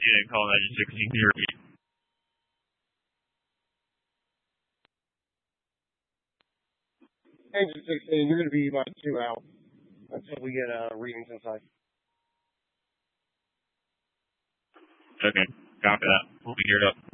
you didn't call Magic 16 here. Engine 16, you're going to be about 2 out until we get readings inside. Okay, copy that. We'll be geared up.